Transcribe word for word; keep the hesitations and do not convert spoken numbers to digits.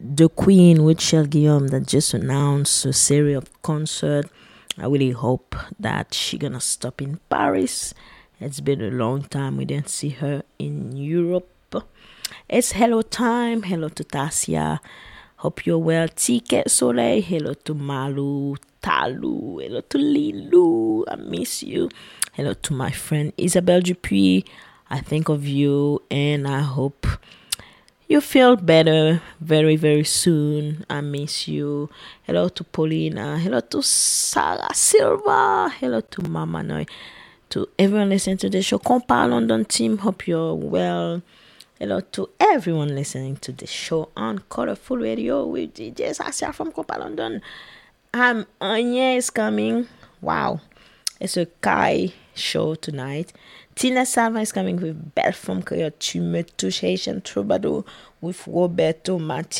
the Queen, Rachel Guillaume, that just announced a series of concert. I really hope that she gonna stop in Paris. It's been a long time we didn't see her in Europe. It's hello time. Hello to Tasia. Hope you're well. Ticket Soleil. Hello to Malu. Talu. Hello to Lilu. I miss you. Hello to my friend Isabelle Dupuis. I think of you and I hope you feel better very, very soon. I miss you. Hello to Paulina. Hello to Sarah Silva. Hello to Mama Noy. To everyone listening to the show. Compa London team. Hope you're well. Hello to everyone listening to the show on Colorful Radio with D J Sasia from Compa London. Um, Anya is coming. Wow. It's a Kai show tonight. Tina Salva is coming with Belle from Coyote. Tu me touches Haitian Troubadour with Roberto Mati.